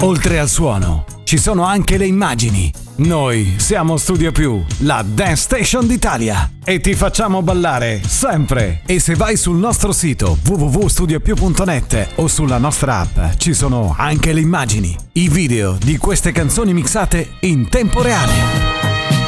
Oltre al suono, ci sono anche le immagini. Noi siamo Studio Più, la Dance Station d'Italia. E ti facciamo ballare sempre. E se vai sul nostro sito www.studiopiù.net o sulla nostra app, ci sono anche le immagini, i video di queste canzoni mixate in tempo reale.